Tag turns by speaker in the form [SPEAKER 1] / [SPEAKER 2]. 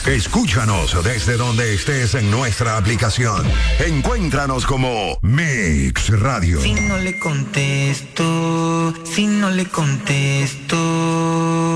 [SPEAKER 1] Escúchanos desde donde estés en nuestra aplicación. Encuéntranos como Mix Radio.
[SPEAKER 2] Si no le contesto,